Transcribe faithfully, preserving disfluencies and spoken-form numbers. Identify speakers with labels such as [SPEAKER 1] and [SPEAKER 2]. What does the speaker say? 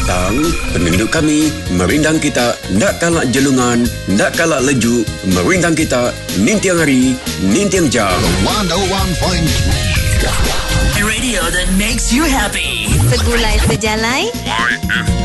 [SPEAKER 1] Tentang penduduk kami, merindang kita, ndak kalak jelungan, ndak kalak leju, merindang kita, nintiang hari, nintiang jam.
[SPEAKER 2] one oh one point three
[SPEAKER 3] Radio that makes you happy.
[SPEAKER 4] Segulai sejalai.